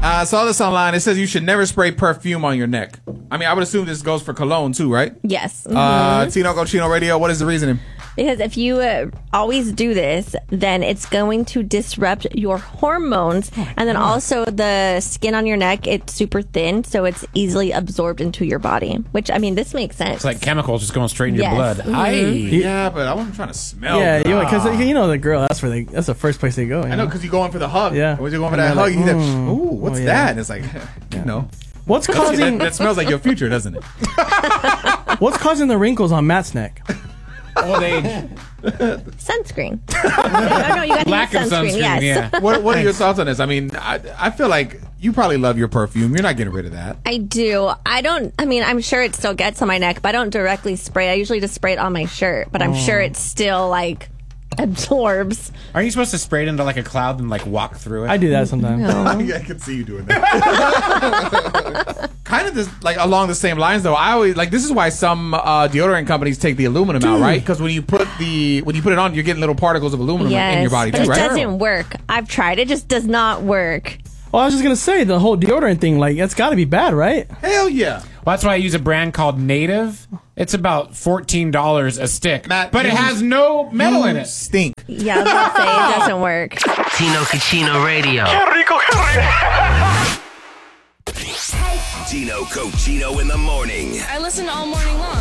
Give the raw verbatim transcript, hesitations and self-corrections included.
I saw this online. It says you should never spray perfume on your neck. I mean, I would assume this goes for cologne too, right? Yes. Mm-hmm. Uh, Tino Cochino Radio, what is the reasoning? Because if you uh, always do this, then it's going to disrupt your hormones. And then also the skin on your neck, it's super thin, so it's easily absorbed into your body. Which, I mean, this makes sense. It's like chemicals just going straight in Yes. your blood. Mhm. Aye. Yeah, but I wasn't trying to smell. Yeah, good. you because you know the girl. That's where they. That's the first place they go. You I know, because you're going for the hug. Yeah. When you're going for And that they're hug, like, you hear, mm, ooh, what's oh, yeah. that? And it's like, you know. What's that, causing that smells like your future, doesn't it? What's causing the wrinkles on Matt's neck? Old age. Sunscreen. no, no, you got to Lack use of sunscreen. sunscreen, Yes. yeah. What, what are your thoughts on this? I mean, I, I feel like you probably love your perfume. You're not getting rid of that. I do. I don't, I mean, I'm sure it still gets on my neck, but I don't directly spray. I usually just spray it on my shirt, but I'm sure it still, like, absorbs. Aren't you supposed to spray it into like a cloud and like walk through it? I do that sometimes. I can see you doing that. Kind of this, like along the same lines, though. I always like this is why some uh, deodorant companies take the aluminum out, right? Because when you put the when you put it on, you're getting little particles of aluminum Yes, in your body but too, it right? doesn't work. I've tried. It just does not work. Well, I was just gonna say the whole deodorant thing. Like, it's got to be bad, right? Hell yeah! Well, that's why I use a brand called Native. It's about fourteen dollars a stick, Matt, but it you- has no metal You in it. Stink. Yeah, I was about to say it doesn't work. Tino Cochino Radio. Tino Cochino in the morning. I listen all morning long.